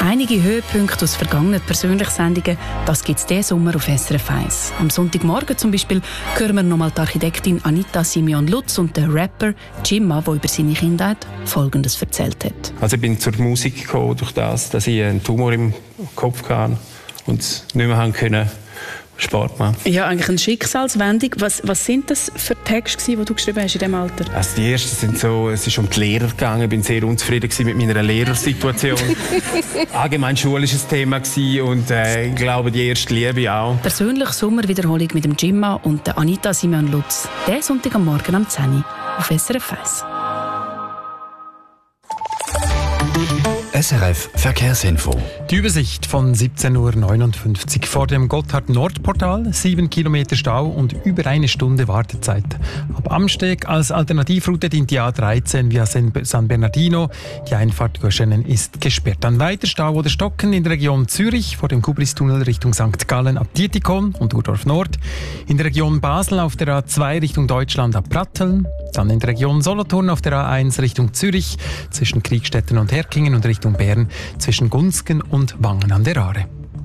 Einige Höhepunkte aus vergangenen persönlichen Sendungen, das gibt es diesen Sommer auf SRF 1. Am Sonntagmorgen zum Beispiel hören wir nochmal die Architektin Anita Simeon-Lutz und den Rapper Jimma, der über seine Kindheit Folgendes erzählt hat. Also ich bin zur Musik gekommen, durch das, dass ich einen Tumor im Kopf hatte und nicht mehr haben können Sport machen. Ja, eigentlich eine Schicksalswendung. Was sind das für Texte, die du geschrieben hast in diesem Alter? Also die ersten sind so, es ist um die Lehrer gegangen. Ich bin sehr unzufrieden mit meiner Lehrersituation. Allgemein schulisches Thema gewesen und ich glaube die erste Liebe auch. Persönlich Sommerwiederholung mit dem Jimma und der Anita Simeon-Lutz. Der Sonntag am Morgen am 10 Uhr auf SRF 1. SRF Verkehrsinfo. Die Übersicht von 17.59 Uhr vor dem Gotthard-Nord-Portal. 7 Kilometer Stau und über eine Stunde Wartezeit. Ab Amsteg als Alternativroute dient die A13 via San Bernardino. Die Einfahrt Göschenen ist gesperrt. Dann weiter Stau oder Stocken in der Region Zürich vor dem Kubristunnel Richtung St. Gallen ab Dietikon und Urdorf Nord. In der Region Basel auf der A2 Richtung Deutschland ab Pratteln. Dann in der Region Solothurn auf der A1 Richtung Zürich zwischen Kriegstetten und Herkingen und Richtung Bern zwischen Gunsken und Wangen an der Aare.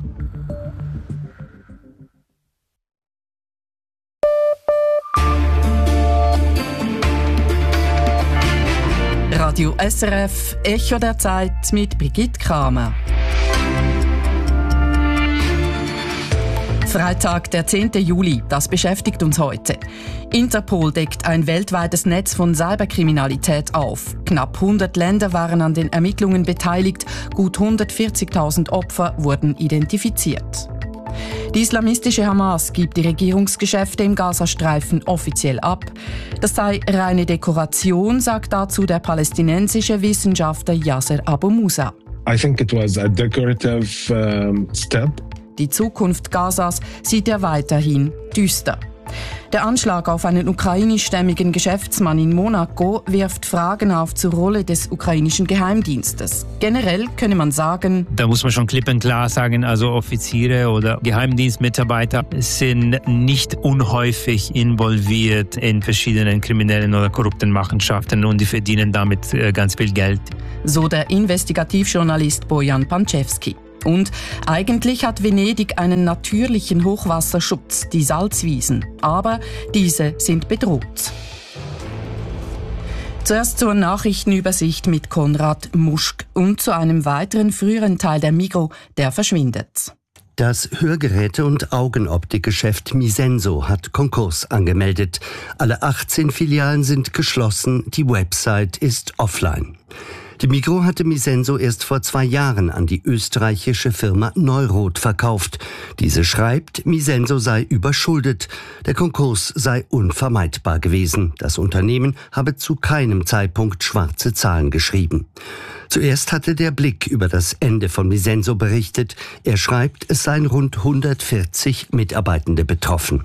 Radio SRF Echo der Zeit mit Brigitte Kramer. Freitag, der 10. Juli, das beschäftigt uns heute. Interpol deckt ein weltweites Netz von Cyberkriminalität auf. Knapp 100 Länder waren an den Ermittlungen beteiligt, gut 140.000 Opfer wurden identifiziert. Die islamistische Hamas gibt die Regierungsgeschäfte im Gazastreifen offiziell ab. Das sei reine Dekoration, sagt dazu der palästinensische Wissenschaftler Yasser Abu Musa. I think it was a decorative step. Die Zukunft Gazas sieht er weiterhin düster. Der Anschlag auf einen ukrainischstämmigen Geschäftsmann in Monaco wirft Fragen auf zur Rolle des ukrainischen Geheimdienstes. Generell könne man sagen, da muss man schon klipp und klar sagen, also Offiziere oder Geheimdienstmitarbeiter sind nicht unhäufig involviert in verschiedenen kriminellen oder korrupten Machenschaften und die verdienen damit ganz viel Geld. So der Investigativjournalist Bojan Pančevský. Und eigentlich hat Venedig einen natürlichen Hochwasserschutz, die Salzwiesen. Aber diese sind bedroht. Zuerst zur Nachrichtenübersicht mit Konrad Muschk und zu einem weiteren früheren Teil der Migros, der verschwindet. Das Hörgeräte- und Augenoptikgeschäft Misenso hat Konkurs angemeldet. Alle 18 Filialen sind geschlossen, die Website ist offline. Die Migros hatte Misenso erst vor 2 Jahren an die österreichische Firma Neurot verkauft. Diese schreibt, Misenso sei überschuldet. Der Konkurs sei unvermeidbar gewesen. Das Unternehmen habe zu keinem Zeitpunkt schwarze Zahlen geschrieben. Zuerst hatte der Blick über das Ende von Misenso berichtet. Er schreibt, es seien rund 140 Mitarbeitende betroffen.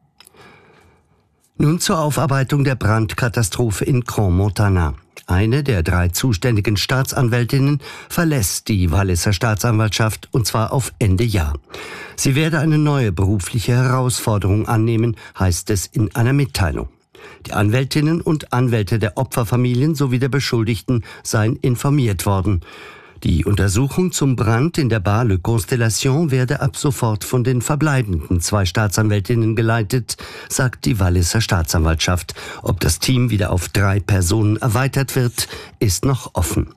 Nun zur Aufarbeitung der Brandkatastrophe in Crans-Montana. Eine der 3 zuständigen Staatsanwältinnen verlässt die Walliser Staatsanwaltschaft, und zwar auf Ende Jahr. Sie werde eine neue berufliche Herausforderung annehmen, heißt es in einer Mitteilung. Die Anwältinnen und Anwälte der Opferfamilien sowie der Beschuldigten seien informiert worden. Die Untersuchung zum Brand in der Bar Le Constellation werde ab sofort von den verbleibenden 2 Staatsanwältinnen geleitet, sagt die Walliser Staatsanwaltschaft. Ob das Team wieder auf 3 Personen erweitert wird, ist noch offen.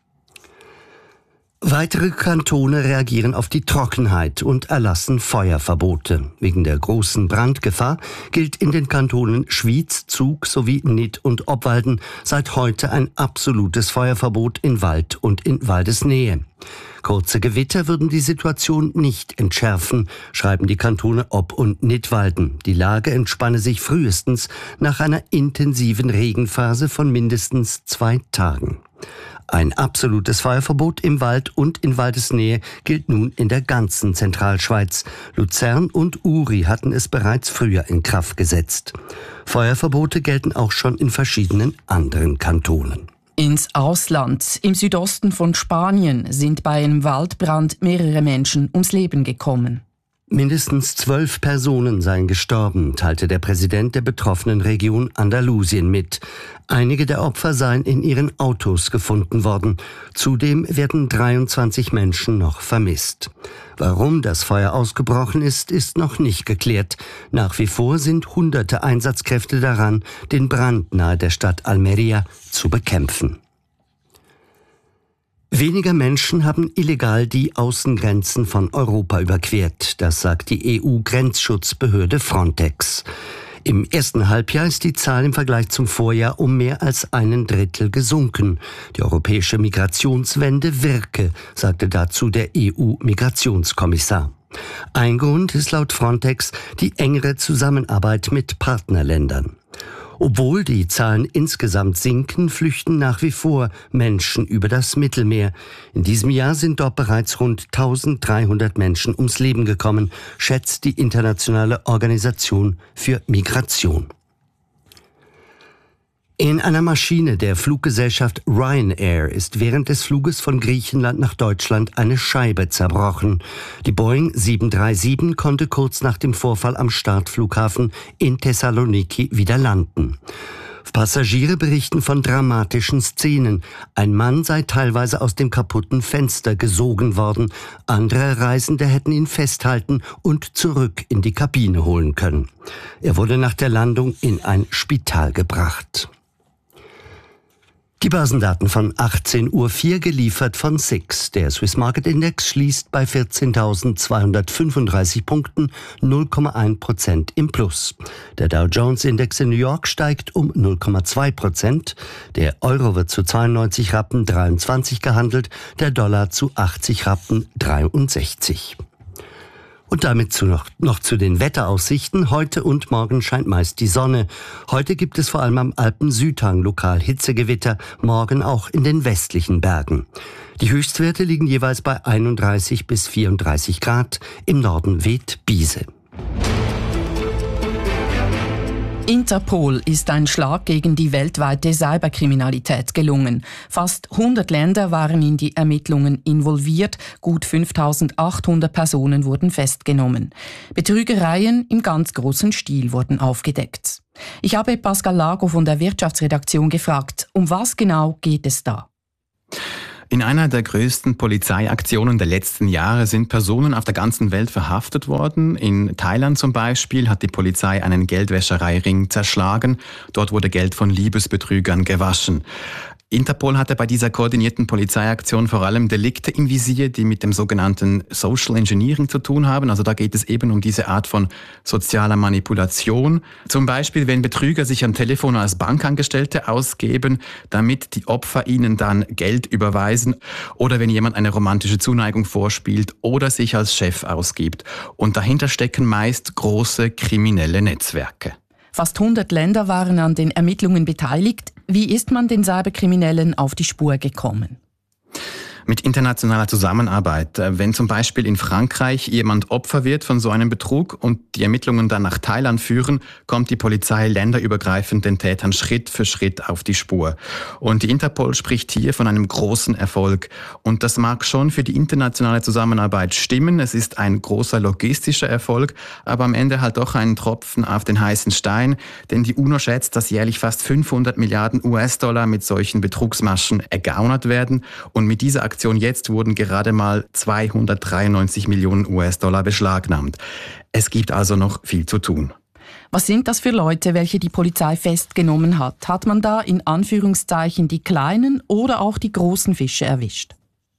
Weitere Kantone reagieren auf die Trockenheit und erlassen Feuerverbote. Wegen der großen Brandgefahr gilt in den Kantonen Schwyz, Zug sowie Nied und Obwalden seit heute ein absolutes Feuerverbot in Wald und in Waldesnähe. Kurze Gewitter würden die Situation nicht entschärfen, schreiben die Kantone Ob- und Nidwalden. Die Lage entspanne sich frühestens nach einer intensiven Regenphase von mindestens 2 Tagen. Ein absolutes Feuerverbot im Wald und in Waldesnähe gilt nun in der ganzen Zentralschweiz. Luzern und Uri hatten es bereits früher in Kraft gesetzt. Feuerverbote gelten auch schon in verschiedenen anderen Kantonen. Ins Ausland. Im Südosten von Spanien sind bei einem Waldbrand mehrere Menschen ums Leben gekommen. Mindestens 12 Personen seien gestorben, teilte der Präsident der betroffenen Region Andalusien mit. Einige der Opfer seien in ihren Autos gefunden worden. Zudem werden 23 Menschen noch vermisst. Warum das Feuer ausgebrochen ist, ist noch nicht geklärt. Nach wie vor sind hunderte Einsatzkräfte daran, den Brand nahe der Stadt Almería zu bekämpfen. Weniger Menschen haben illegal die Außengrenzen von Europa überquert, das sagt die EU-Grenzschutzbehörde Frontex. Im ersten Halbjahr ist die Zahl im Vergleich zum Vorjahr um mehr als 1/3 gesunken. Die europäische Migrationswende wirke, sagte dazu der EU-Migrationskommissar. Ein Grund ist laut Frontex die engere Zusammenarbeit mit Partnerländern. Obwohl die Zahlen insgesamt sinken, flüchten nach wie vor Menschen über das Mittelmeer. In diesem Jahr sind dort bereits rund 1300 Menschen ums Leben gekommen, schätzt die Internationale Organisation für Migration. In einer Maschine der Fluggesellschaft Ryanair ist während des Fluges von Griechenland nach Deutschland eine Scheibe zerbrochen. Die Boeing 737 konnte kurz nach dem Vorfall am Startflughafen in Thessaloniki wieder landen. Passagiere berichten von dramatischen Szenen. Ein Mann sei teilweise aus dem kaputten Fenster gesogen worden. Andere Reisende hätten ihn festhalten und zurück in die Kabine holen können. Er wurde nach der Landung in ein Spital gebracht. Die Börsendaten von 18:04 Uhr geliefert von SIX. Der Swiss Market Index schließt bei 14.235 Punkten, 0,1% im Plus. Der Dow Jones Index in New York steigt um 0,2%. Der Euro wird zu 92 Rappen 23 gehandelt, der Dollar zu 80 Rappen 63. Und damit noch zu den Wetteraussichten. Heute und morgen scheint meist die Sonne. Heute gibt es vor allem am Alpen-Südhang lokal Hitzegewitter, morgen auch in den westlichen Bergen. Die Höchstwerte liegen jeweils bei 31 bis 34 Grad. Im Norden weht Biese. Interpol ist ein Schlag gegen die weltweite Cyberkriminalität gelungen. Fast 100 Länder waren in die Ermittlungen involviert. Gut 5.800 Personen wurden festgenommen. Betrügereien im ganz großen Stil wurden aufgedeckt. Ich habe Pascal Lago von der Wirtschaftsredaktion gefragt, um was genau geht es da? In einer der größten Polizeiaktionen der letzten Jahre sind Personen auf der ganzen Welt verhaftet worden. In Thailand zum Beispiel hat die Polizei einen Geldwäschereiring zerschlagen. Dort wurde Geld von Liebesbetrügern gewaschen. Interpol hatte bei dieser koordinierten Polizeiaktion vor allem Delikte im Visier, die mit dem sogenannten Social Engineering zu tun haben. Also da geht es eben um diese Art von sozialer Manipulation. Zum Beispiel, wenn Betrüger sich am Telefon als Bankangestellte ausgeben, damit die Opfer ihnen dann Geld überweisen, oder wenn jemand eine romantische Zuneigung vorspielt oder sich als Chef ausgibt. Und dahinter stecken meist große kriminelle Netzwerke. Fast 100 Länder waren an den Ermittlungen beteiligt. Wie ist man den Cyberkriminellen auf die Spur gekommen? Mit internationaler Zusammenarbeit. Wenn zum Beispiel in Frankreich jemand Opfer wird von so einem Betrug und die Ermittlungen dann nach Thailand führen, kommt die Polizei länderübergreifend den Tätern Schritt für Schritt auf die Spur. Und die Interpol spricht hier von einem großen Erfolg. Und das mag schon für die internationale Zusammenarbeit stimmen. Es ist ein großer logistischer Erfolg, aber am Ende halt doch ein Tropfen auf den heißen Stein. Denn die UNO schätzt, dass jährlich fast 500 Milliarden US-Dollar mit solchen Betrugsmaschen ergaunert werden. Und mit dieser Aktion jetzt wurden gerade mal 293 Millionen US-Dollar beschlagnahmt. Es gibt also noch viel zu tun. Was sind das für Leute, welche die Polizei festgenommen hat? Hat man da in Anführungszeichen die kleinen oder auch die großen Fische erwischt?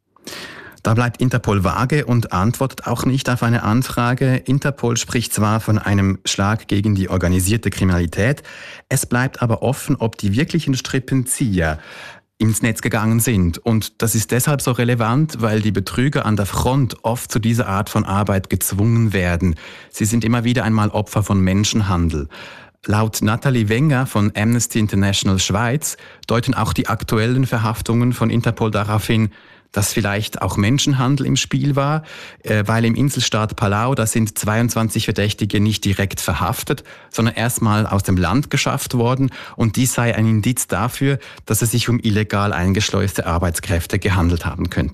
Da bleibt Interpol vage und antwortet auch nicht auf eine Anfrage. Interpol spricht zwar von einem Schlag gegen die organisierte Kriminalität, es bleibt aber offen, ob die wirklichen Strippenzieher ins Netz gegangen sind. Und das ist deshalb so relevant, weil die Betrüger an der Front oft zu dieser Art von Arbeit gezwungen werden. Sie sind immer wieder einmal Opfer von Menschenhandel. Laut Nathalie Wenger von Amnesty International Schweiz deuten auch die aktuellen Verhaftungen von Interpol darauf hin, dass vielleicht auch Menschenhandel im Spiel war, weil im Inselstaat Palau, da sind 22 Verdächtige nicht direkt verhaftet, sondern erstmal aus dem Land geschafft worden, und dies sei ein Indiz dafür, dass es sich um illegal eingeschleuste Arbeitskräfte gehandelt haben könnte.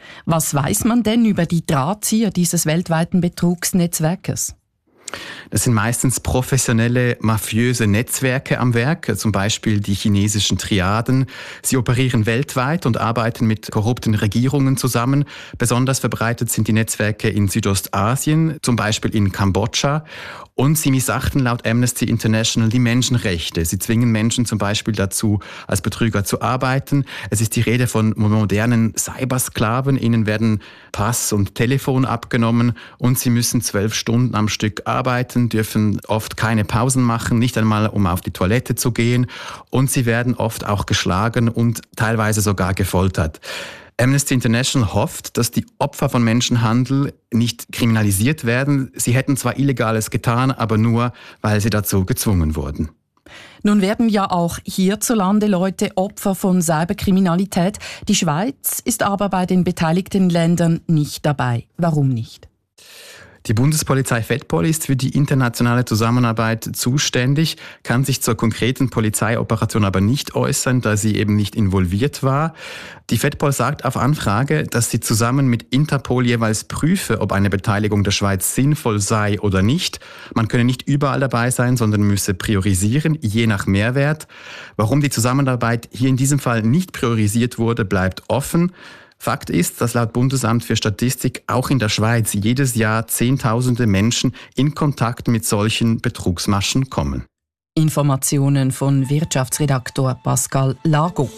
Was weiß man denn über die Drahtzieher dieses weltweiten Betrugsnetzwerkes? Das sind meistens professionelle, mafiöse Netzwerke am Werk, zum Beispiel die chinesischen Triaden. Sie operieren weltweit und arbeiten mit korrupten Regierungen zusammen. Besonders verbreitet sind die Netzwerke in Südostasien, zum Beispiel in Kambodscha. Und sie missachten laut Amnesty International die Menschenrechte. Sie zwingen Menschen zum Beispiel dazu, als Betrüger zu arbeiten. Es ist die Rede von modernen Cybersklaven. Ihnen werden Pass und Telefon abgenommen und sie müssen 12 Stunden am Stück arbeiten, dürfen oft keine Pausen machen, nicht einmal um auf die Toilette zu gehen. Und sie werden oft auch geschlagen und teilweise sogar gefoltert. Amnesty International hofft, dass die Opfer von Menschenhandel nicht kriminalisiert werden. Sie hätten zwar Illegales getan, aber nur, weil sie dazu gezwungen wurden. Nun werden ja auch hierzulande Leute Opfer von Cyberkriminalität. Die Schweiz ist aber bei den beteiligten Ländern nicht dabei. Warum nicht? Die Bundespolizei FedPol ist für die internationale Zusammenarbeit zuständig, kann sich zur konkreten Polizeioperation aber nicht äußern, da sie eben nicht involviert war. Die FedPol sagt auf Anfrage, dass sie zusammen mit Interpol jeweils prüfe, ob eine Beteiligung der Schweiz sinnvoll sei oder nicht. Man könne nicht überall dabei sein, sondern müsse priorisieren, je nach Mehrwert. Warum die Zusammenarbeit hier in diesem Fall nicht priorisiert wurde, bleibt offen. Fakt ist, dass laut Bundesamt für Statistik auch in der Schweiz jedes Jahr Zehntausende Menschen in Kontakt mit solchen Betrugsmaschen kommen. Informationen von Wirtschaftsredaktor Pascal Lago.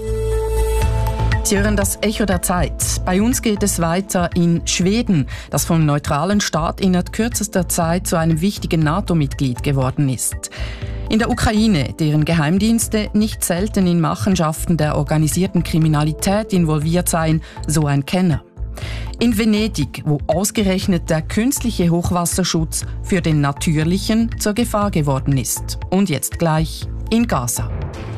Sie hören das Echo der Zeit. Bei uns geht es weiter in Schweden, das vom neutralen Staat innerhalb kürzester Zeit zu einem wichtigen NATO-Mitglied geworden ist. In der Ukraine, deren Geheimdienste nicht selten in Machenschaften der organisierten Kriminalität involviert seien, so ein Kenner. In Venedig, wo ausgerechnet der künstliche Hochwasserschutz für den natürlichen zur Gefahr geworden ist. Und jetzt gleich in Gaza.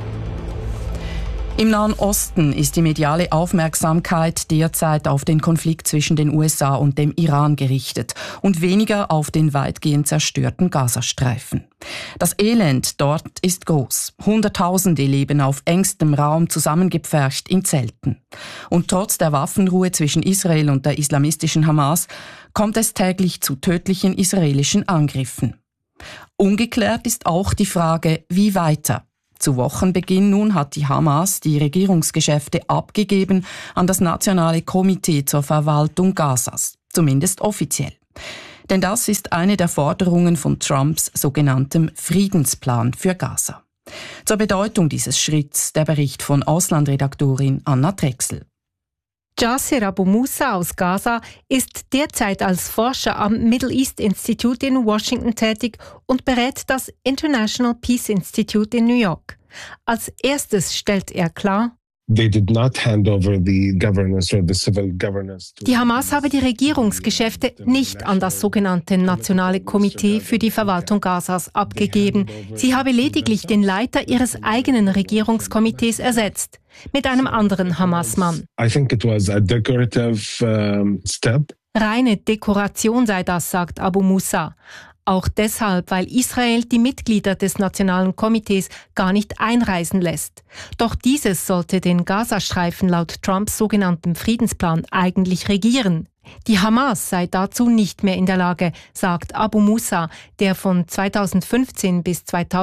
Im Nahen Osten ist die mediale Aufmerksamkeit derzeit auf den Konflikt zwischen den USA und dem Iran gerichtet und weniger auf den weitgehend zerstörten Gazastreifen. Das Elend dort ist groß. Hunderttausende leben auf engstem Raum zusammengepfercht in Zelten. Und trotz der Waffenruhe zwischen Israel und der islamistischen Hamas kommt es täglich zu tödlichen israelischen Angriffen. Ungeklärt ist auch die Frage, wie weiter. Zu Wochenbeginn nun hat die Hamas die Regierungsgeschäfte abgegeben an das Nationale Komitee zur Verwaltung Gazas, zumindest offiziell. Denn das ist eine der Forderungen von Trumps sogenanntem Friedensplan für Gaza. Zur Bedeutung dieses Schritts der Bericht von Auslandredaktorin Anna Drechsel. Yasser Abu Musa aus Gaza ist derzeit als Forscher am Middle East Institute in Washington tätig und berät das International Peace Institute in New York. Als erstes stellt er klar, They did not hand over the governance or the civil governance to die Hamas habe die Regierungsgeschäfte nicht an das sogenannte Nationale Komitee für die Verwaltung Gazas abgegeben. Sie habe lediglich den Leiter ihres eigenen Regierungskomitees ersetzt, mit einem anderen Hamas-Mann. I think it was a decorative step. Reine Dekoration sei das, sagt Abu Musa. Auch deshalb, weil Israel die Mitglieder des Nationalen Komitees gar nicht einreisen lässt. Doch dieses sollte den Gazastreifen laut Trumps sogenanntem Friedensplan eigentlich regieren. Die Hamas sei dazu nicht mehr in der Lage, sagt Abu Musa, der von 2015 bis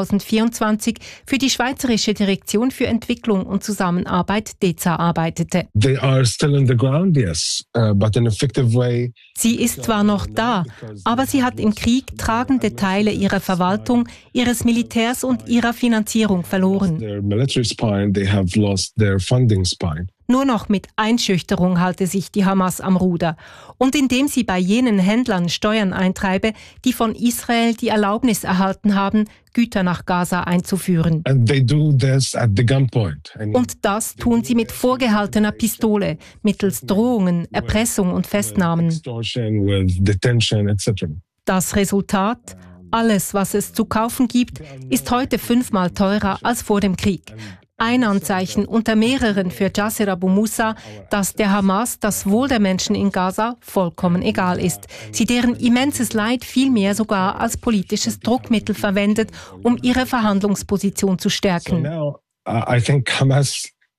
2024 für die Schweizerische Direktion für Entwicklung und Zusammenarbeit DEZA arbeitete. They are still in the ground, yes, but in an effective way. Sie ist zwar noch da, aber sie hat im Krieg tragende Teile ihrer Verwaltung, ihres Militärs und ihrer Finanzierung verloren. Their military spine, they have lost their funding spine. Nur noch mit Einschüchterung halte sich die Hamas am Ruder und indem sie bei jenen Händlern Steuern eintreibe, die von Israel die Erlaubnis erhalten haben, Güter nach Gaza einzuführen. And they do this at the gunpoint. Und das tun sie mit vorgehaltener Pistole, mittels Drohungen, Erpressung und Festnahmen. Extortion, with detention, etc. Das Resultat? Alles, was es zu kaufen gibt, ist heute 5-mal teurer als vor dem Krieg. Ein Anzeichen unter mehreren für Yasser Abu Musa, dass der Hamas das Wohl der Menschen in Gaza vollkommen egal ist. Sie deren immenses Leid vielmehr sogar als politisches Druckmittel verwendet, um ihre Verhandlungsposition zu stärken. So now, I think Hamas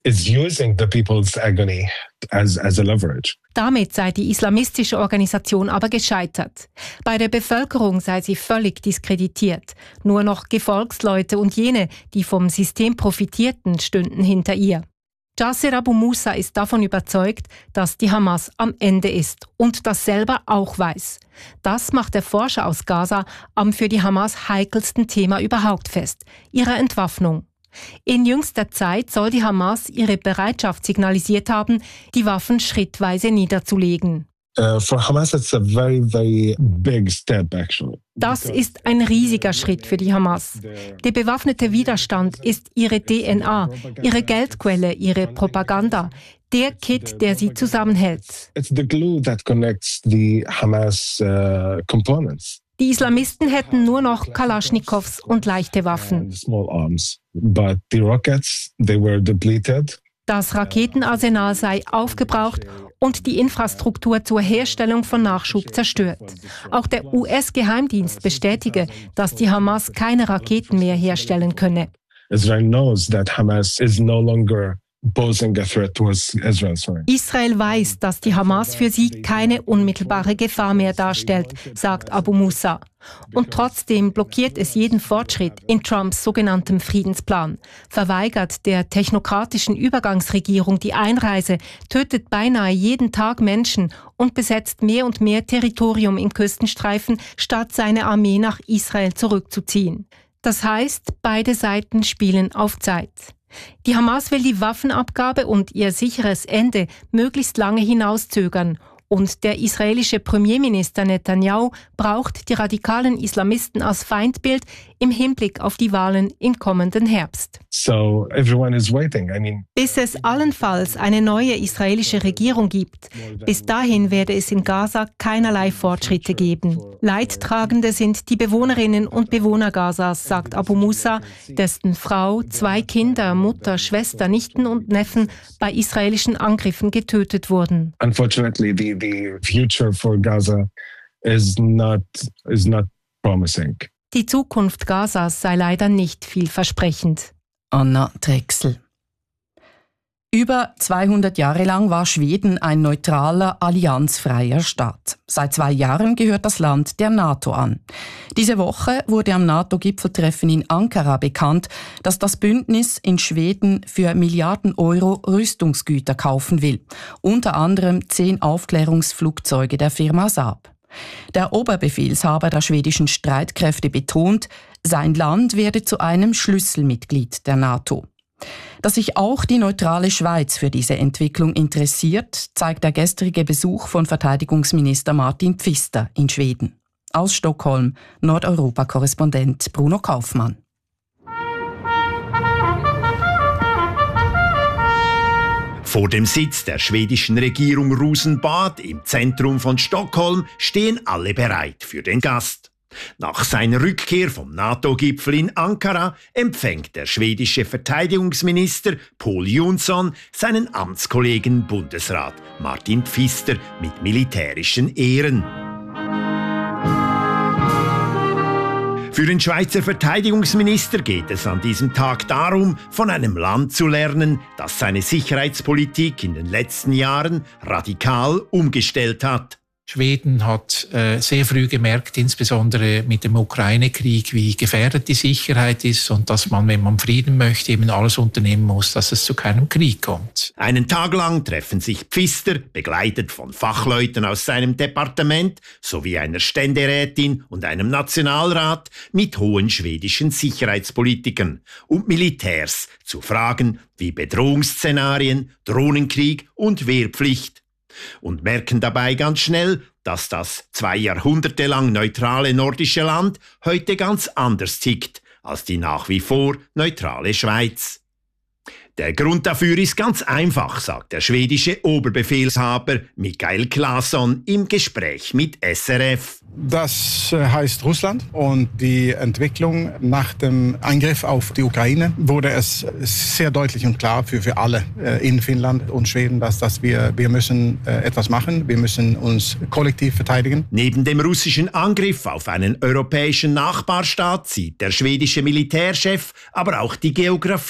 is using the people's agony as a leverage. Damit sei die islamistische Organisation aber gescheitert. Bei der Bevölkerung sei sie völlig diskreditiert. Nur noch Gefolgsleute und jene, die vom System profitierten, stünden hinter ihr. Jasser Abu Musa ist davon überzeugt, dass die Hamas am Ende ist und das selber auch weiß. Das macht der Forscher aus Gaza am für die Hamas heikelsten Thema überhaupt fest, ihrer Entwaffnung. In jüngster Zeit soll die Hamas ihre Bereitschaft signalisiert haben, die Waffen schrittweise niederzulegen. For Hamas, it's a very, very big step, actually. Das ist ein riesiger Schritt für die Hamas. Der bewaffnete Widerstand ist ihre DNA, ihre Geldquelle, ihre Propaganda, der Kit, der sie zusammenhält. It's the glue that connects the Hamas components. Die Islamisten hätten nur noch Kalaschnikows und leichte Waffen. Small arms, but the rockets, they were depleted. Das Raketenarsenal sei aufgebraucht und die Infrastruktur zur Herstellung von Nachschub zerstört. Auch der US-Geheimdienst bestätige, dass die Hamas keine Raketen mehr herstellen könne. Israel knows that Hamas is no longer posing a threat towards Israel. Israel weiß, dass die Hamas für sie keine unmittelbare Gefahr mehr darstellt, sagt Abu Musa. Und trotzdem blockiert es jeden Fortschritt in Trumps sogenanntem Friedensplan, verweigert der technokratischen Übergangsregierung die Einreise, tötet beinahe jeden Tag Menschen und besetzt mehr und mehr Territorium im Küstenstreifen, statt seine Armee nach Israel zurückzuziehen. Das heißt, beide Seiten spielen auf Zeit. Die Hamas will die Waffenabgabe und ihr sicheres Ende möglichst lange hinauszögern. Und der israelische Premierminister Netanyahu braucht die radikalen Islamisten als Feindbild im Hinblick auf die Wahlen im kommenden Herbst. So everyone is waiting. Bis es allenfalls eine neue israelische Regierung gibt. Bis dahin werde es in Gaza keinerlei Fortschritte geben. Leidtragende sind die Bewohnerinnen und Bewohner Gazas, sagt Abu Musa, dessen Frau, 2 Kinder, Mutter, Schwester, Nichten und Neffen bei israelischen Angriffen getötet wurden. Unfortunately, the future for Gaza is not promising. Die Zukunft Gazas sei leider nicht vielversprechend. Anna Drechsel. Über 200 Jahre lang war Schweden ein neutraler, allianzfreier Staat. Seit 2 Jahren gehört das Land der NATO an. Diese Woche wurde am NATO-Gipfeltreffen in Ankara bekannt, dass das Bündnis in Schweden für Milliarden Euro Rüstungsgüter kaufen will. Unter anderem 10 Aufklärungsflugzeuge der Firma Saab. Der Oberbefehlshaber der schwedischen Streitkräfte betont, sein Land werde zu einem Schlüsselmitglied der NATO. Dass sich auch die neutrale Schweiz für diese Entwicklung interessiert, zeigt der gestrige Besuch von Verteidigungsminister Martin Pfister in Schweden. Aus Stockholm, Nordeuropa-Korrespondent Bruno Kaufmann. Vor dem Sitz der schwedischen Regierung Rosenbad im Zentrum von Stockholm stehen alle bereit für den Gast. Nach seiner Rückkehr vom NATO-Gipfel in Ankara empfängt der schwedische Verteidigungsminister Pål Jonson seinen Amtskollegen Bundesrat Martin Pfister mit militärischen Ehren. Für den Schweizer Verteidigungsminister geht es an diesem Tag darum, von einem Land zu lernen, das seine Sicherheitspolitik in den letzten Jahren radikal umgestellt hat. Schweden hat sehr früh gemerkt, insbesondere mit dem Ukraine-Krieg, wie gefährdet die Sicherheit ist und dass man, wenn man Frieden möchte, eben alles unternehmen muss, dass es zu keinem Krieg kommt. Einen Tag lang treffen sich Pfister, begleitet von Fachleuten aus seinem Departement, sowie einer Ständerätin und einem Nationalrat mit hohen schwedischen Sicherheitspolitikern und Militärs zu Fragen wie Bedrohungsszenarien, Drohnenkrieg und Wehrpflicht. Und merken dabei ganz schnell, dass das 2 Jahrhunderte lang neutrale nordische Land heute ganz anders tickt als die nach wie vor neutrale Schweiz. Der Grund dafür ist ganz einfach, sagt der schwedische Oberbefehlshaber Mikael Claesson im Gespräch mit SRF. Das heißt Russland und die Entwicklung nach dem Angriff auf die Ukraine wurde es sehr deutlich und klar für alle in Finnland und Schweden, dass wir müssen etwas machen, wir müssen uns kollektiv verteidigen. Neben dem russischen Angriff auf einen europäischen Nachbarstaat sieht der schwedische Militärchef aber auch die Geografie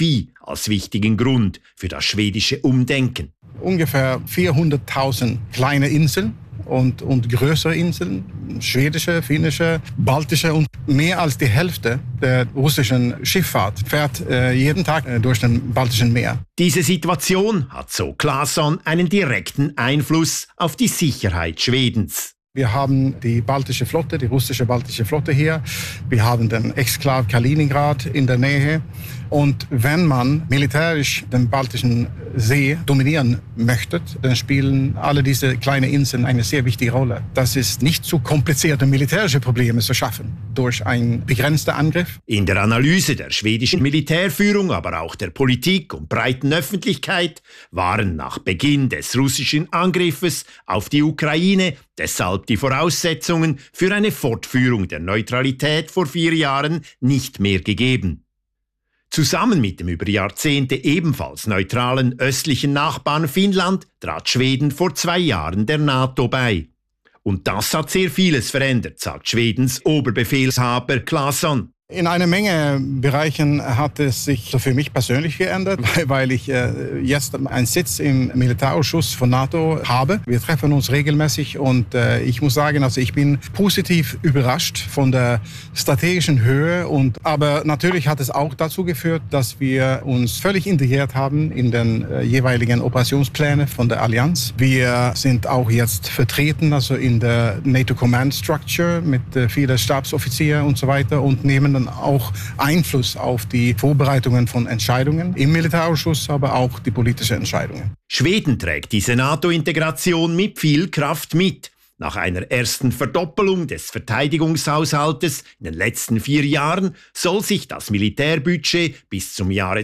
als wichtigen Grund für das schwedische Umdenken. Ungefähr 400.000 kleine Inseln und größere Inseln, schwedische, finnische, baltische, und mehr als die Hälfte der russischen Schifffahrt fährt jeden Tag durch den Baltischen Meer. Diese Situation hat, so Claesson, einen direkten Einfluss auf die Sicherheit Schwedens. Wir haben die russische baltische Flotte hier. Wir haben den Exklav Kaliningrad in der Nähe. Und wenn man militärisch den Baltischen See dominieren möchte, dann spielen alle diese kleinen Inseln eine sehr wichtige Rolle. Das ist nicht zu komplizierte militärische Probleme zu schaffen durch einen begrenzten Angriff. In der Analyse der schwedischen Militärführung, aber auch der Politik und breiten Öffentlichkeit waren nach Beginn des russischen Angriffes auf die Ukraine deshalb die Voraussetzungen für eine Fortführung der Neutralität vor 4 Jahren nicht mehr gegeben. Zusammen mit dem über Jahrzehnte ebenfalls neutralen östlichen Nachbarn Finnland trat Schweden vor 2 Jahren der NATO bei. Und das hat sehr vieles verändert, sagt Schwedens Oberbefehlshaber Claesson. In einer Menge Bereichen hat es sich für mich persönlich geändert, weil ich jetzt einen Sitz im Militärausschuss von NATO habe. Wir treffen uns regelmäßig und ich muss sagen, also ich bin positiv überrascht von der strategischen Höhe. Aber natürlich hat es auch dazu geführt, dass wir uns völlig integriert haben in den jeweiligen Operationspläne von der Allianz. Wir sind auch jetzt vertreten, also in der NATO Command Structure mit vielen Stabsoffizieren und so weiter, und nehmen dann auch Einfluss auf die Vorbereitungen von Entscheidungen im Militärausschuss, aber auch die politischen Entscheidungen. Schweden trägt diese NATO-Integration mit viel Kraft mit. Nach einer ersten Verdoppelung des Verteidigungshaushaltes in den letzten 4 Jahren soll sich das Militärbudget bis zum Jahre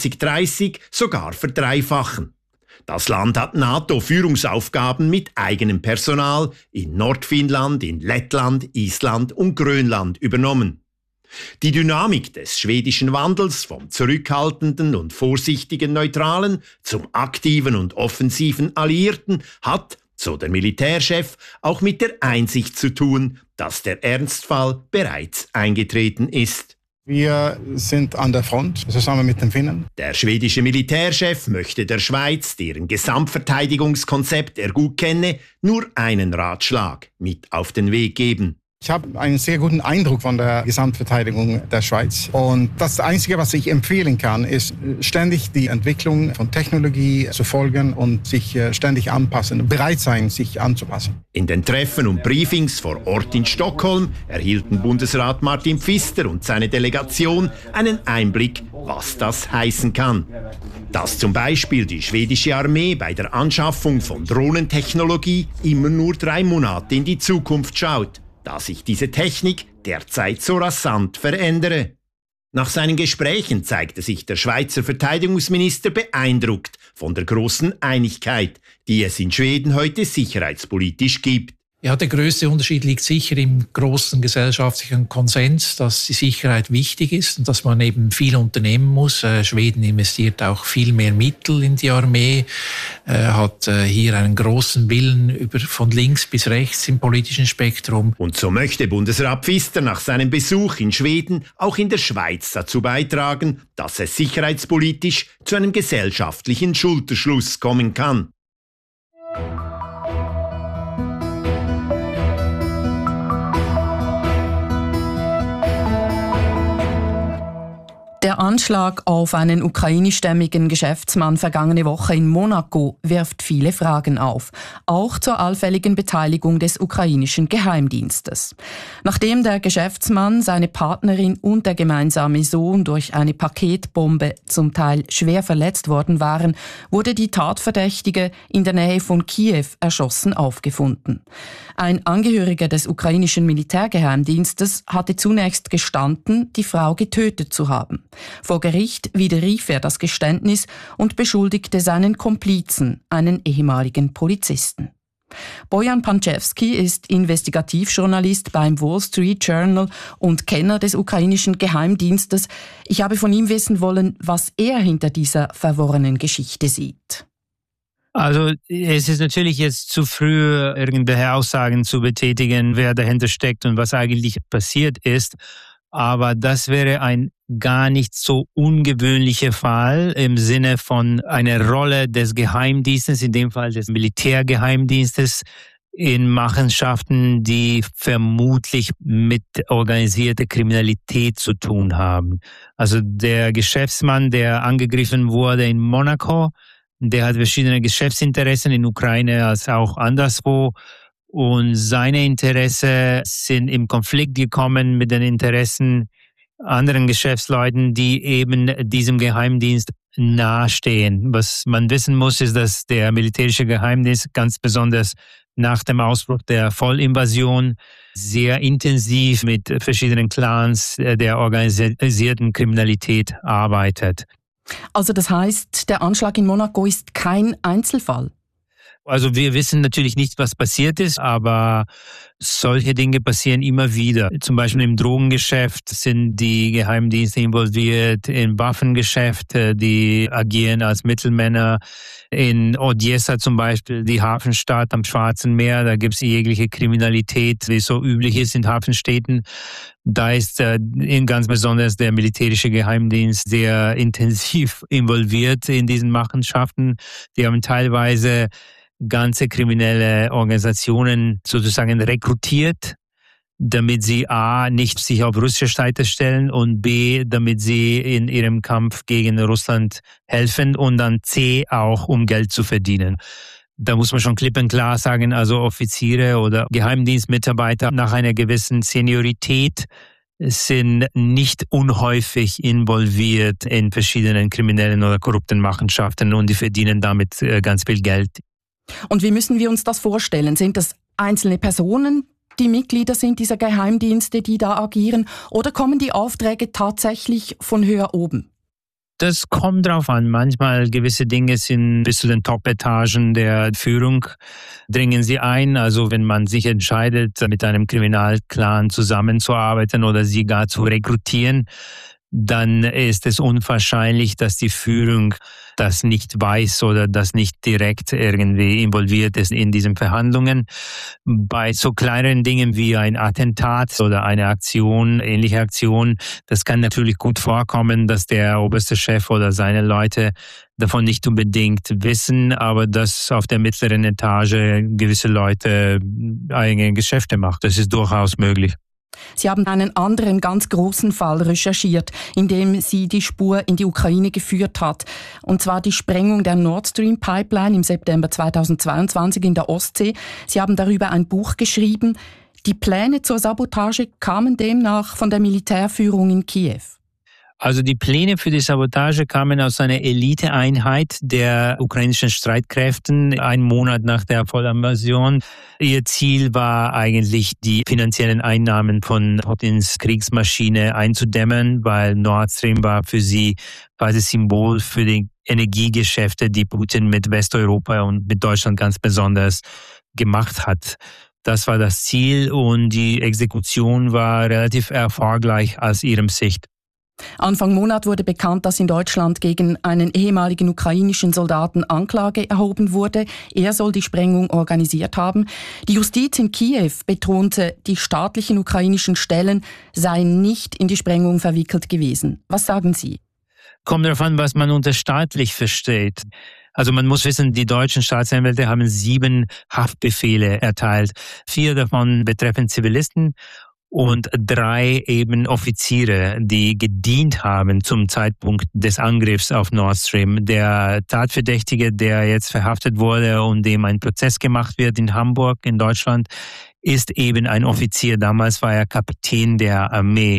2030 sogar verdreifachen. Das Land hat NATO-Führungsaufgaben mit eigenem Personal in Nordfinnland, in Lettland, Island und Grönland übernommen. Die Dynamik des schwedischen Wandels vom zurückhaltenden und vorsichtigen Neutralen zum aktiven und offensiven Alliierten hat, so der Militärchef, auch mit der Einsicht zu tun, dass der Ernstfall bereits eingetreten ist. Wir sind an der Front zusammen mit den Finnen. Der schwedische Militärchef möchte der Schweiz, deren Gesamtverteidigungskonzept er gut kenne, nur einen Ratschlag mit auf den Weg geben. Ich habe einen sehr guten Eindruck von der Gesamtverteidigung der Schweiz. Und das Einzige, was ich empfehlen kann, ist ständig die Entwicklung von Technologie zu folgen und sich ständig anpassen, bereit sein, sich anzupassen. In den Treffen und Briefings vor Ort in Stockholm erhielten Bundesrat Martin Pfister und seine Delegation einen Einblick, was das heißen kann. Dass zum Beispiel die schwedische Armee bei der Anschaffung von Drohnentechnologie immer nur 3 Monate in die Zukunft schaut, da sich diese Technik derzeit so rasant verändere. Nach seinen Gesprächen zeigte sich der Schweizer Verteidigungsminister beeindruckt von der großen Einigkeit, die es in Schweden heute sicherheitspolitisch gibt. Ja, der größte Unterschied liegt sicher im großen gesellschaftlichen Konsens, dass die Sicherheit wichtig ist und dass man eben viel unternehmen muss. Schweden investiert auch viel mehr Mittel in die Armee, hat hier einen großen Willen von links bis rechts im politischen Spektrum. Und so möchte Bundesrat Pfister nach seinem Besuch in Schweden auch in der Schweiz dazu beitragen, dass es sicherheitspolitisch zu einem gesellschaftlichen Schulterschluss kommen kann. Der Anschlag auf einen ukrainischstämmigen Geschäftsmann vergangene Woche in Monaco wirft viele Fragen auf, auch zur allfälligen Beteiligung des ukrainischen Geheimdienstes. Nachdem der Geschäftsmann, seine Partnerin und der gemeinsame Sohn durch eine Paketbombe zum Teil schwer verletzt worden waren, wurde die Tatverdächtige in der Nähe von Kiew erschossen aufgefunden. Ein Angehöriger des ukrainischen Militärgeheimdienstes hatte zunächst gestanden, die Frau getötet zu haben. Vor Gericht widerrief er das Geständnis und beschuldigte seinen Komplizen, einen ehemaligen Polizisten. Bojan Pančevský ist Investigativjournalist beim Wall Street Journal und Kenner des ukrainischen Geheimdienstes. Ich habe von ihm wissen wollen, was er hinter dieser verworrenen Geschichte sieht. Also es ist natürlich jetzt zu früh, irgendwelche Aussagen zu betätigen, wer dahinter steckt und was eigentlich passiert ist. Aber das wäre ein gar nicht so ungewöhnlicher Fall im Sinne von einer Rolle des Geheimdienstes, in dem Fall des Militärgeheimdienstes, in Machenschaften, die vermutlich mit organisierter Kriminalität zu tun haben. Also der Geschäftsmann, der angegriffen wurde in Monaco, der hat verschiedene Geschäftsinteressen in Ukraine als auch anderswo. Und seine Interessen sind im Konflikt gekommen mit den Interessen anderen Geschäftsleuten, die eben diesem Geheimdienst nahestehen. Was man wissen muss, ist, dass der militärische Geheimdienst ganz besonders nach dem Ausbruch der Vollinvasion sehr intensiv mit verschiedenen Clans der organisierten Kriminalität arbeitet. Also das heißt, der Anschlag in Monaco ist kein Einzelfall? Also wir wissen natürlich nicht, was passiert ist, aber solche Dinge passieren immer wieder. Zum Beispiel im Drogengeschäft sind die Geheimdienste involviert, im Waffengeschäft, die agieren als Mittelmänner. In Odessa zum Beispiel, die Hafenstadt am Schwarzen Meer, da gibt es jegliche Kriminalität, wie es so üblich ist in Hafenstädten. Da ist ganz besonders der militärische Geheimdienst sehr intensiv involviert in diesen Machenschaften. Die haben teilweise ganze kriminelle Organisationen sozusagen rekrutiert, damit sie A, nicht sich auf russische Seite stellen und B, damit sie in ihrem Kampf gegen Russland helfen und dann C, auch um Geld zu verdienen. Da muss man schon klipp und klar sagen, also Offiziere oder Geheimdienstmitarbeiter nach einer gewissen Seniorität sind nicht unhäufig involviert in verschiedenen kriminellen oder korrupten Machenschaften und die verdienen damit ganz viel Geld. Und wie müssen wir uns das vorstellen? Sind das einzelne Personen, die Mitglieder sind dieser Geheimdienste, die da agieren, oder kommen die Aufträge tatsächlich von höher oben? Das kommt drauf an. Manchmal gewisse Dinge sind bis zu den Top-Etagen der Führung, dringen sie ein. Also wenn man sich entscheidet, mit einem Kriminalclan zusammenzuarbeiten oder sie gar zu rekrutieren, dann ist es unwahrscheinlich, dass die Führung das nicht weiß oder das nicht direkt irgendwie involviert ist in diesen Verhandlungen. Bei so kleineren Dingen wie ein Attentat oder eine Aktion, ähnliche Aktion, das kann natürlich gut vorkommen, dass der oberste Chef oder seine Leute davon nicht unbedingt wissen, aber dass auf der mittleren Etage gewisse Leute eigene Geschäfte machen. Das ist durchaus möglich. Sie haben einen anderen ganz großen Fall recherchiert, in dem Sie die Spur in die Ukraine geführt hat. Und zwar die Sprengung der Nord Stream Pipeline im September 2022 in der Ostsee. Sie haben darüber ein Buch geschrieben. Die Pläne zur Sabotage kamen demnach von der Militärführung in Kiew. Also die Pläne für die Sabotage kamen aus einer Eliteeinheit der ukrainischen Streitkräften, einen Monat nach der Vollinvasion. Ihr Ziel war eigentlich, die finanziellen Einnahmen von Putins Kriegsmaschine einzudämmen, weil Nord Stream war für sie quasi Symbol für die Energiegeschäfte, die Putin mit Westeuropa und mit Deutschland ganz besonders gemacht hat. Das war das Ziel und die Exekution war relativ erfolgreich aus ihrem Sicht. Anfang Monat wurde bekannt, dass in Deutschland gegen einen ehemaligen ukrainischen Soldaten Anklage erhoben wurde. Er soll die Sprengung organisiert haben. Die Justiz in Kiew betonte, die staatlichen ukrainischen Stellen seien nicht in die Sprengung verwickelt gewesen. Was sagen Sie? Kommt darauf an, was man unter staatlich versteht. Also man muss wissen, die deutschen Staatsanwälte haben 7 Haftbefehle erteilt. 4 davon betreffen Zivilisten und 3 eben Offiziere, die gedient haben zum Zeitpunkt des Angriffs auf Nord Stream. Der Tatverdächtige, der jetzt verhaftet wurde und dem ein Prozess gemacht wird in Hamburg in Deutschland, ist eben ein Offizier. Damals war er Kapitän der Armee.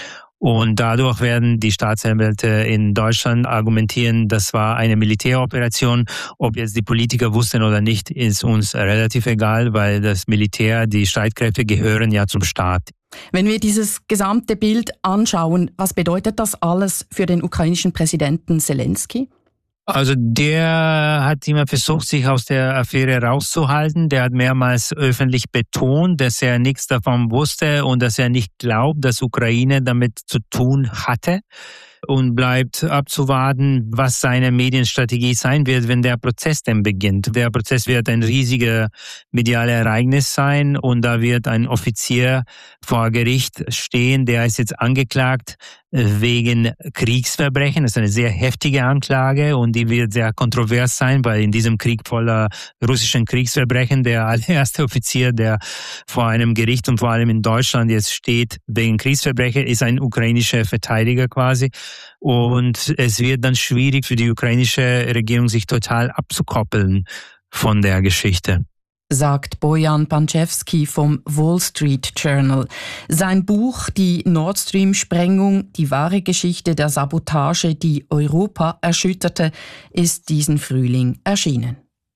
Und dadurch werden die Staatsanwälte in Deutschland argumentieren, das war eine Militäroperation. Ob jetzt die Politiker wussten oder nicht, ist uns relativ egal, weil das Militär, die Streitkräfte gehören ja zum Staat. Wenn wir dieses gesamte Bild anschauen, was bedeutet das alles für den ukrainischen Präsidenten Zelensky? Also der hat immer versucht, sich aus der Affäre rauszuhalten. Der hat mehrmals öffentlich betont, dass er nichts davon wusste und dass er nicht glaubt, dass Ukraine damit zu tun hatte. und bleibt abzuwarten, was seine Medienstrategie sein wird, wenn der Prozess denn beginnt. Der Prozess wird ein riesiger mediales Ereignis sein und da wird ein Offizier vor Gericht stehen, der ist jetzt angeklagt wegen Kriegsverbrechen. Das ist eine sehr heftige Anklage und die wird sehr kontrovers sein, weil in diesem Krieg voller russischen Kriegsverbrechen der allererste Offizier, der vor einem Gericht und vor allem in Deutschland jetzt steht wegen Kriegsverbrechen, ist ein ukrainischer Verteidiger quasi. Und es wird dann schwierig für die ukrainische Regierung, sich total abzukoppeln von der Geschichte, sagt Bojan Pančevský vom Wall Street Journal. Sein Buch Die Nord Stream-Sprengung, die wahre Geschichte der Sabotage, die Europa erschütterte, ist diesen Frühling erschienen.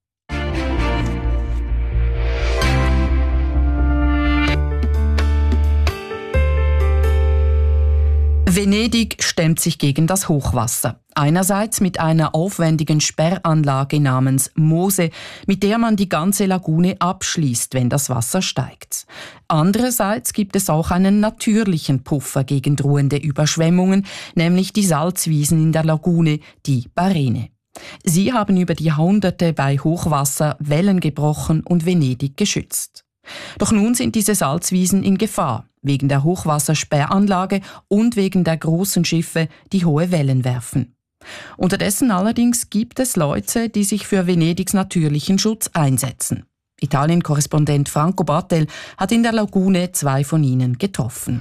Venedig stemmt sich gegen das Hochwasser. Einerseits mit einer aufwendigen Sperranlage namens Mose, mit der man die ganze Lagune abschließt, wenn das Wasser steigt. Andererseits gibt es auch einen natürlichen Puffer gegen drohende Überschwemmungen, nämlich die Salzwiesen in der Lagune, die Barene. Sie haben über die Jahrhunderte bei Hochwasser Wellen gebrochen und Venedig geschützt. Doch nun sind diese Salzwiesen in Gefahr, wegen der Hochwassersperranlage und wegen der großen Schiffe, die hohe Wellen werfen. Unterdessen allerdings gibt es Leute, die sich für Venedigs natürlichen Schutz einsetzen. Italien-Korrespondent Franco Battel hat in der Lagune 2 von ihnen getroffen.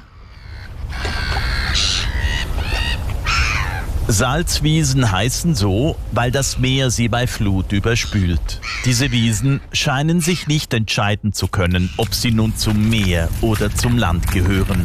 Salzwiesen heißen so, weil das Meer sie bei Flut überspült. Diese Wiesen scheinen sich nicht entscheiden zu können, ob sie nun zum Meer oder zum Land gehören.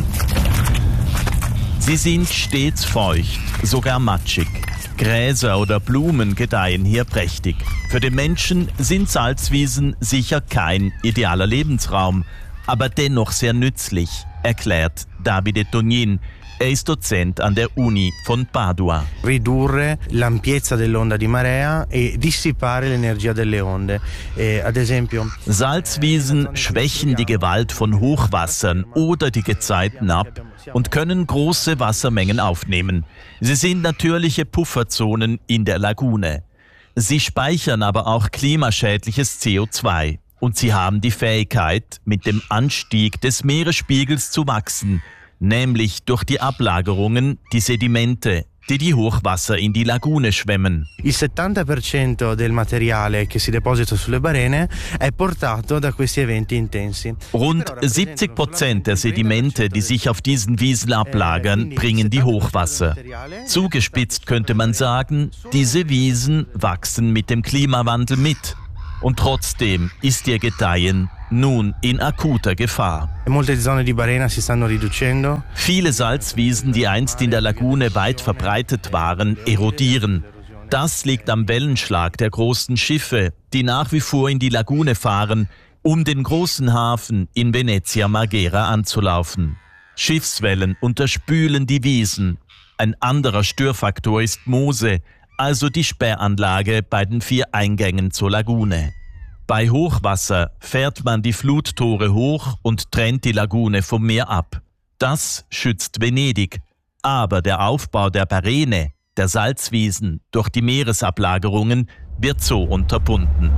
Sie sind stets feucht, sogar matschig. Gräser oder Blumen gedeihen hier prächtig. Für den Menschen sind Salzwiesen sicher kein idealer Lebensraum, aber dennoch sehr nützlich, erklärt Davide Tognin. Er ist Dozent an der Uni von Padua. Ridurre l'ampiezza dell'onda di marea e dissipare l'energia delle onde. Ad esempio. Salzwiesen schwächen die Gewalt von Hochwassern oder die Gezeiten ab und können große Wassermengen aufnehmen. Sie sind natürliche Pufferzonen in der Lagune. Sie speichern aber auch klimaschädliches CO2 und sie haben die Fähigkeit, mit dem Anstieg des Meeresspiegels zu wachsen, nämlich durch die Ablagerungen, die Sedimente, die Hochwasser in die Lagune schwemmen. Il 70% del materiale che si deposita sulle barene è portato da questi eventi intensi. Rund 70% der Sedimente, die sich auf diesen Wiesen ablagern, bringen die Hochwasser. Zugespitzt könnte man sagen, diese Wiesen wachsen mit dem Klimawandel mit. Und trotzdem ist ihr Gedeihen nun in akuter Gefahr. Molte zone di barena si stanno riducendo. Viele Salzwiesen, die einst in der Lagune weit verbreitet waren, erodieren. Das liegt am Wellenschlag der großen Schiffe, die nach wie vor in die Lagune fahren, um den großen Hafen in Venezia Marghera anzulaufen. Schiffswellen unterspülen die Wiesen. Ein anderer Störfaktor ist Mose, also die Sperranlage bei den 4 Eingängen zur Lagune. Bei Hochwasser fährt man die Fluttore hoch und trennt die Lagune vom Meer ab. Das schützt Venedig. Aber der Aufbau der Barene, der Salzwiesen, durch die Meeresablagerungen wird so unterbunden.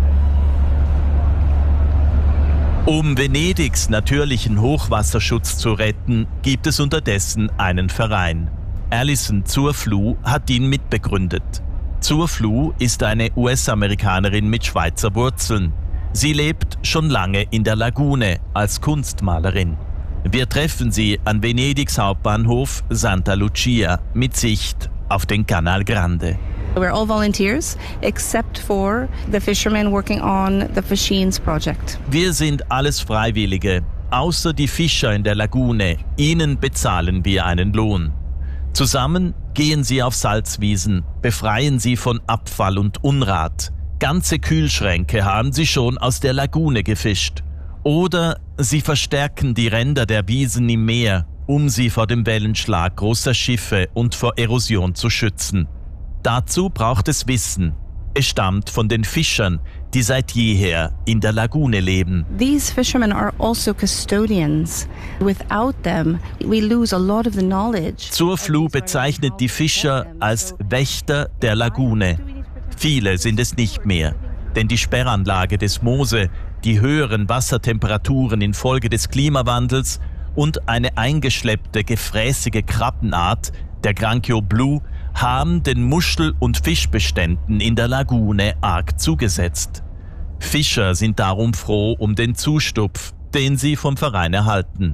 Um Venedigs natürlichen Hochwasserschutz zu retten, gibt es unterdessen einen Verein. Alison Zurfluh hat ihn mitbegründet. Zurfluh ist eine US-Amerikanerin mit Schweizer Wurzeln. Sie lebt schon lange in der Lagune als Kunstmalerin. Wir treffen sie an Venedigs Hauptbahnhof Santa Lucia mit Sicht auf den Canal Grande. We're all volunteers, except for the fishermen working on the Fishins project. Wir sind alles Freiwillige, außer die Fischer in der Lagune. Ihnen bezahlen wir einen Lohn. Zusammen gehen sie auf Salzwiesen, befreien sie von Abfall und Unrat. Ganze Kühlschränke haben sie schon aus der Lagune gefischt. Oder sie verstärken die Ränder der Wiesen im Meer, um sie vor dem Wellenschlag großer Schiffe und vor Erosion zu schützen. Dazu braucht es Wissen. Es stammt von den Fischern, die seit jeher in der Lagune leben. These fishermen are also custodians. Without them, we lose a lot of the knowledge. Zurfluh bezeichnet die Fischer als Wächter der Lagune. Viele sind es nicht mehr, denn die Sperranlage des Mose, die höheren Wassertemperaturen infolge des Klimawandels und eine eingeschleppte, gefräßige Krabbenart, der Granchio Blue, haben den Muschel- und Fischbeständen in der Lagune arg zugesetzt. Fischer sind darum froh um den Zustupf, den sie vom Verein erhalten.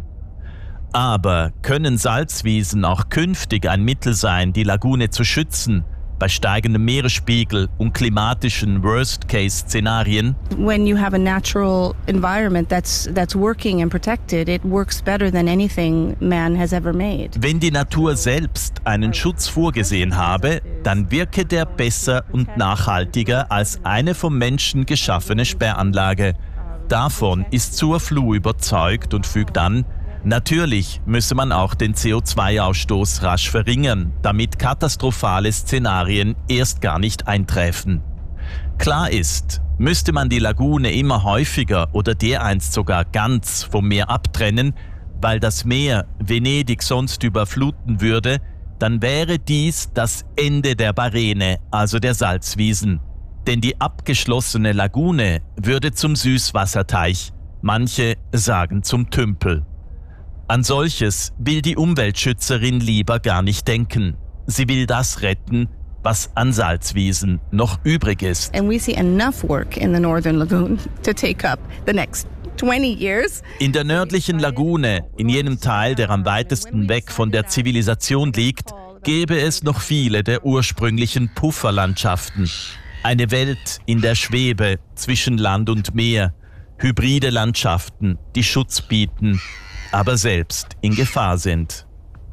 Aber können Salzwiesen auch künftig ein Mittel sein, die Lagune zu schützen, bei steigendem Meeresspiegel und klimatischen Worst-Case-Szenarien? When you have a natural environment that's working and protected, it works better than anything man has ever made. Wenn die Natur selbst einen Schutz vorgesehen habe, dann wirke der besser und nachhaltiger als eine vom Menschen geschaffene Sperranlage. Davon ist Zurfluh überzeugt und fügt an: Natürlich müsse man auch den CO2-Ausstoß rasch verringern, damit katastrophale Szenarien erst gar nicht eintreffen. Klar ist, müsste man die Lagune immer häufiger oder dereinst sogar ganz vom Meer abtrennen, weil das Meer Venedig sonst überfluten würde, dann wäre dies das Ende der Barene, also der Salzwiesen. Denn die abgeschlossene Lagune würde zum Süßwasserteich, manche sagen zum Tümpel. An solches will die Umweltschützerin lieber gar nicht denken. Sie will das retten, was an Salzwiesen noch übrig ist. And we see enough work in the Northern Lagoon to take up the next 20 years. In der nördlichen Lagune, in jenem Teil, der am weitesten weg von der Zivilisation liegt, gäbe es noch viele der ursprünglichen Pufferlandschaften. Eine Welt in der Schwebe zwischen Land und Meer, hybride Landschaften, die Schutz bieten, aber selbst in Gefahr sind.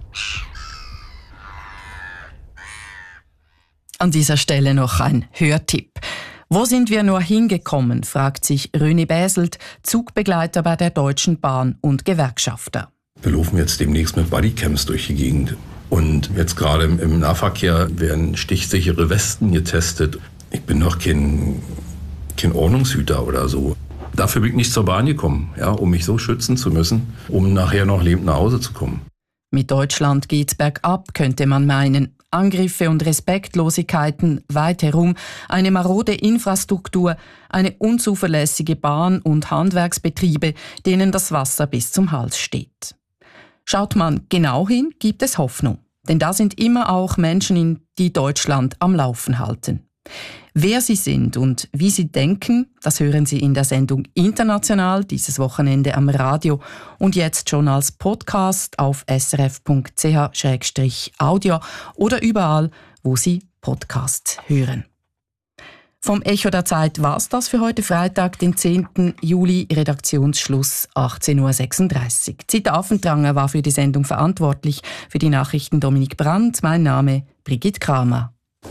An dieser Stelle noch ein Hörtipp. Wo sind wir nur hingekommen, fragt sich René Bäselt, Zugbegleiter bei der Deutschen Bahn und Gewerkschafter. Wir laufen jetzt demnächst mit Bodycams durch die Gegend. Und jetzt gerade im Nahverkehr werden stichsichere Westen getestet. Ich bin doch kein Ordnungshüter oder so. Dafür bin ich nicht zur Bahn gekommen, ja, um mich so schützen zu müssen, um nachher noch lebend nach Hause zu kommen. Mit Deutschland geht's bergab, könnte man meinen. Angriffe und Respektlosigkeiten weit herum, eine marode Infrastruktur, eine unzuverlässige Bahn und Handwerksbetriebe, denen das Wasser bis zum Hals steht. Schaut man genau hin, gibt es Hoffnung. Denn da sind immer auch Menschen, die Deutschland am Laufen halten. Wer sie sind und wie sie denken, das hören Sie in der Sendung International dieses Wochenende am Radio und jetzt schon als Podcast auf srf.ch/audio oder überall, wo Sie Podcast hören. Vom Echo der Zeit war's das für heute Freitag, den 10. Juli, Redaktionsschluss 18.36 Uhr. Zita Affentranger war für die Sendung verantwortlich, für die Nachrichten Dominik Brandt, mein Name Brigitte Kramer.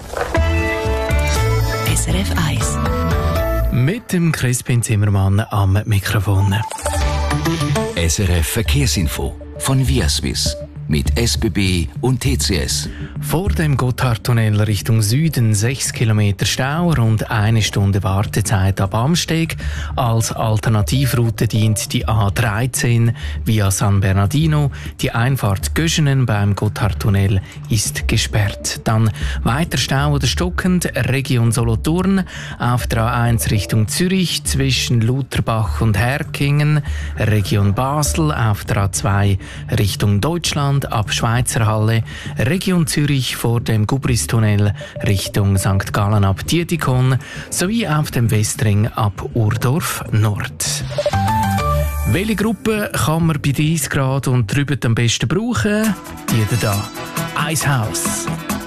SRF 1. Mit dem Crispin Zimmermann am Mikrofon. SRF Verkehrsinfo von Viaswiss mit SBB und TCS. Vor dem Gotthardtunnel Richtung Süden 6 Kilometer Stau, rund 1 Stunde Wartezeit ab Amsteg. Als Alternativroute dient die A13 via San Bernardino. Die Einfahrt Göschenen beim Gotthardtunnel ist gesperrt. Dann weiter Stau oder stockend Region Solothurn auf der A1 Richtung Zürich zwischen Lutherbach und Herkingen. Region Basel auf der A2 Richtung Deutschland ab Schweizerhalle, Region Zürich vor dem Gubristunnel Richtung St. Gallen ab Dietikon sowie auf dem Westring ab Urdorf Nord. Welche Gruppe kann man bei 30 Grad und drüber am besten brauchen? Die da. Icehouse.